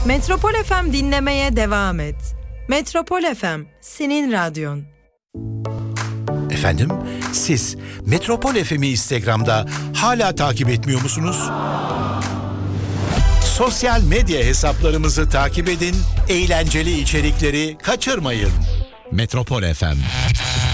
Metropol FM dinlemeye devam et. Metropol FM, senin radyon. Efendim, siz Metropol FM'i Instagram'da hala takip etmiyor musunuz? Sosyal medya hesaplarımızı takip edin, eğlenceli içerikleri kaçırmayın. Metropol FM.